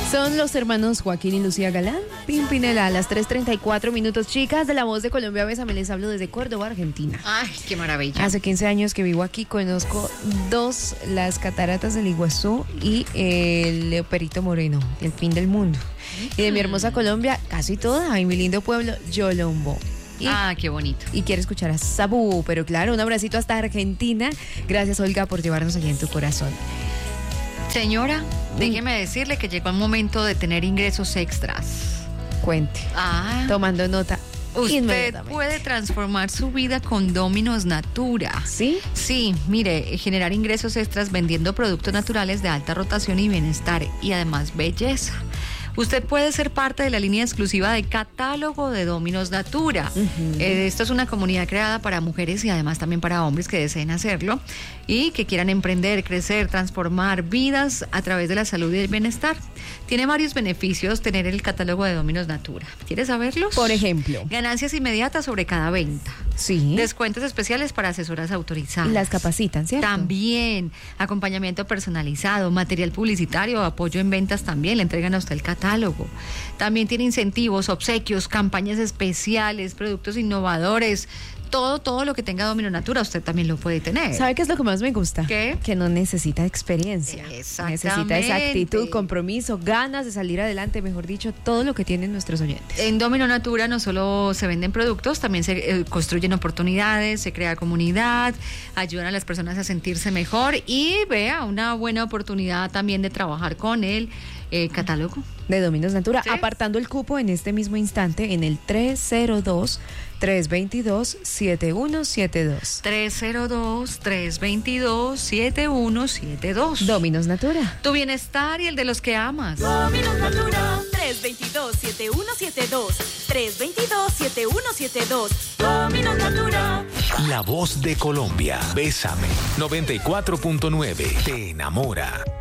Son los hermanos Joaquín y Lucía Galán, Pimpinela, a las 3:34 minutos. Chicas de La Voz de Colombia, Bésame, les hablo desde Córdoba, Argentina. Ay, qué maravilla. Hace 15 años que vivo aquí, conozco dos, las cataratas del Iguazú y el Perito Moreno, el fin del mundo. Y de mi hermosa Colombia, casi toda, en mi lindo pueblo, Yolombo. Qué bonito. Y quiere escuchar a Sabú, pero claro, un abracito hasta Argentina. Gracias, Olga, por llevarnos allí en tu corazón. Señora, déjeme decirle que llegó el momento de tener ingresos extras. Cuente. Tomando nota. Usted puede transformar su vida con Dominos Natura. ¿Sí? Sí, mire, generar ingresos extras vendiendo productos naturales de alta rotación y bienestar y además belleza. Usted puede ser parte de la línea exclusiva de catálogo de Dominos Natura. Esto es una comunidad creada para mujeres y además también para hombres que deseen hacerlo y que quieran emprender, crecer, transformar vidas a través de la salud y el bienestar. Tiene varios beneficios tener el catálogo de Dominos Natura. ¿Quieres saberlos? Por ejemplo, ganancias inmediatas sobre cada venta. Sí. Descuentos especiales para asesoras autorizadas. Y las capacitan, ¿cierto? También. Acompañamiento personalizado, material publicitario, apoyo en ventas también. Le entregan a usted el catálogo. También tiene incentivos, obsequios, campañas especiales, productos innovadores. Todo lo que tenga Domino Natura, usted también lo puede tener. ¿Sabe qué es lo que más me gusta? ¿Qué? Que no necesita experiencia. Exactamente. Necesita esa actitud, compromiso, ganas de salir adelante, mejor dicho, todo lo que tienen nuestros oyentes. En Domino Natura no solo se venden productos, también se construyen oportunidades, se crea comunidad, ayudan a las personas a sentirse mejor y vea una buena oportunidad también de trabajar con el catálogo de Dominos Natura, ¿sí? Apartando el cupo en este mismo instante en el 302-322-7172. 302-322-7172. Dominos Natura. Tu bienestar y el de los que amas. Dominos Natura. 322-7172. 322-7172. Dominos Natura. La Voz de Colombia. Bésame. 94.9. Te enamora.